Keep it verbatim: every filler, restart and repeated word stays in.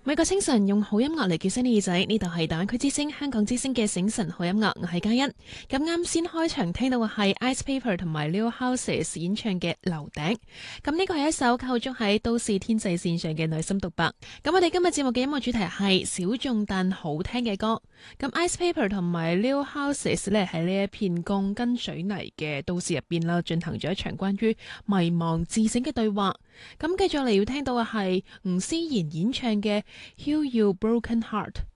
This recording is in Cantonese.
每個清晨用好音樂嚟叫聲你耳仔，呢度係大灣區之聲香港之聲嘅醒晨好音樂，我係嘉欣。咁啱先開場聽到嘅係 Ice Paper 同埋 Lil Houses 演唱嘅《樓頂》。咁呢個係一首構築喺都市天際線上嘅內心獨白。咁我哋今日節目嘅音樂主題係小眾但好聽嘅歌。咁 Ice Paper 同埋 Lil Houses 咧喺呢一片鋼筋水泥嘅都市入邊啦，進行咗一場關於迷茫自省嘅對話。咁繼續嚟要聽到嘅係吳思賢演唱嘅《Heal Your Broken Heart》。